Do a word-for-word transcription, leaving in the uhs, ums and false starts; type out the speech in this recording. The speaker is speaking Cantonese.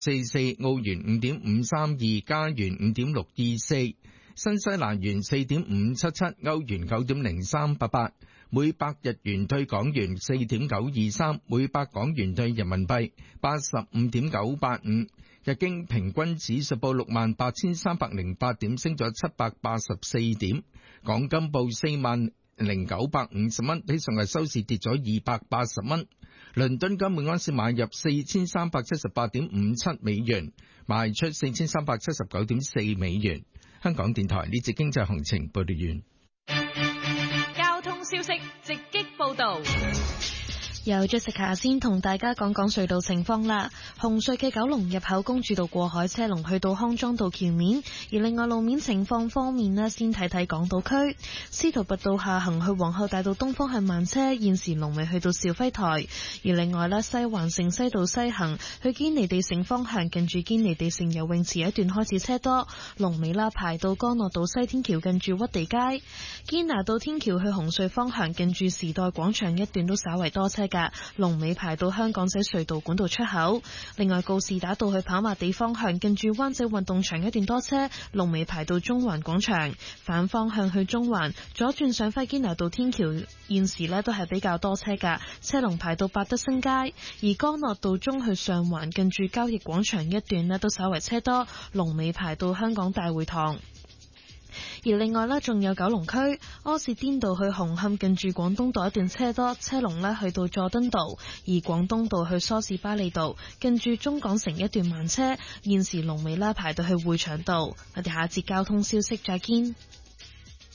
四四，澳元五點五三二，加元五點六二四，新西蘭元四點五七七，歐元九點零三八八，每百日元對港元四點九二三，每百港元對人民幣八十五點九八五。日經平均指數報六萬八千三百零八點，升咗七百八十四點。港金報四萬零九百五十蚊，比上日收市跌咗二百八十蚊。倫敦金每安士買入四千三百七十八點五七美元，賣出四千三百七十九點四美元。香港電台呢節經濟行情報道完。 交通消息直擊報道。 由 Jessica 先同大家講講隧道情況啦。紅隧嘅九龍入口公主道過海車龍去到康莊道橋面，而另外路面情況方面呢，先睇睇港島區司徒拔道下行去皇后大道東方向慢車，現時龍尾去到肇輝台。而另外呢，西環城西道西行去堅尼地城方向，近住堅尼地城游泳池一段開始車多，龍尾啦排到干諾道西天橋近住屈地街。堅拿道天橋去紅隧方向，近住時代廣場一段都稍為多車，龍尾排到香港仔隧道管道出口。另外告士打道去跑馬地方向，近住灣仔運動場一段多車，龍尾排到中環廣場。反方向去中環左轉上輝堅拿道天橋，現時呢都係比較多車噶，車龍排到百德新街。而干諾道中去上環，近住交易廣場一段呢都稍為車多，龍尾排到香港大會堂。而另外呢，仲有九龍區柯士甸道去紅磡，近住廣東道一段車多，車龍呢去到佐敦道；而廣東道去梳士巴利道，近住中港城一段慢車，現時龍尾啦排到去會場道。我哋下一節交通消息再見。